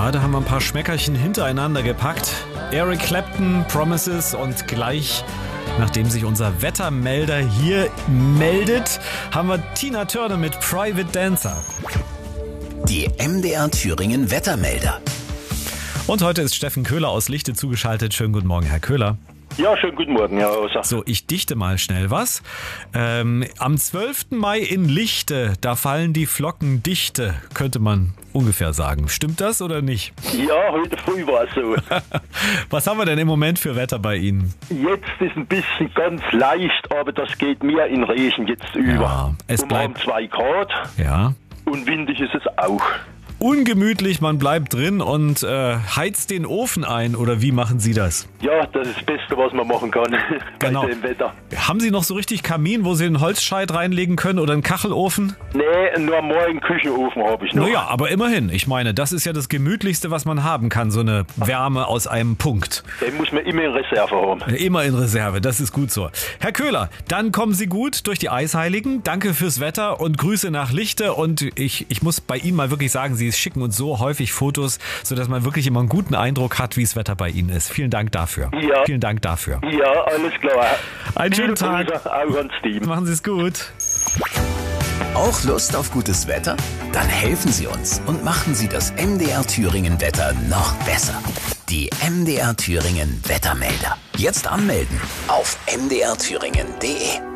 Ja, da haben wir ein paar Schmeckerchen hintereinander gepackt. Eric Clapton, Promises, und gleich, nachdem sich unser Wettermelder hier meldet, haben wir Tina Turner mit Private Dancer. Die MDR Thüringen Wettermelder. Und heute ist Steffen Köhler aus Lichte zugeschaltet. Schönen guten Morgen, Herr Köhler. Ja, schönen guten Morgen, Herr Hauser. So, ich dichte mal schnell was. Am 12. Mai in Lichte, da fallen die Flocken dichte, könnte man ungefähr sagen. Stimmt das oder nicht? Ja, heute früh war es so. Was haben wir denn im Moment für Wetter bei Ihnen? Jetzt ist ein bisschen ganz leicht, aber das geht mehr in Regen jetzt über. Ja, es bleibt 2 Grad ja und windig ist es auch. ungemütlich, man bleibt drin und heizt den Ofen ein, oder wie machen Sie das? Ja, das ist das Beste, was man machen kann Genau. bei dem Wetter. Haben Sie noch so richtig Kamin, wo Sie einen Holzscheit reinlegen können oder einen Kachelofen? Nee, nur mal einen Küchenofen habe ich noch. Naja, aber immerhin. Ich meine, das ist ja das Gemütlichste, was man haben kann, so eine Wärme aus einem Punkt. Den muss man immer in Reserve haben. Immer in Reserve, das ist gut so. Herr Köhler, dann kommen Sie gut durch die Eisheiligen. Danke fürs Wetter und Grüße nach Lichte. Und ich muss bei Ihnen mal wirklich sagen, Sie schicken uns so häufig Fotos, sodass man wirklich immer einen guten Eindruck hat, wie das Wetter bei Ihnen ist. Vielen Dank dafür. Ja. Vielen Dank dafür. Ja, alles klar. Einen schönen Viele Tag. Grüße auch ans Team. Machen Sie es gut. Auch Lust auf gutes Wetter? Dann helfen Sie uns und machen Sie das MDR Thüringen Wetter noch besser. Die MDR Thüringen Wettermelder. Jetzt anmelden auf mdrthüringen.de.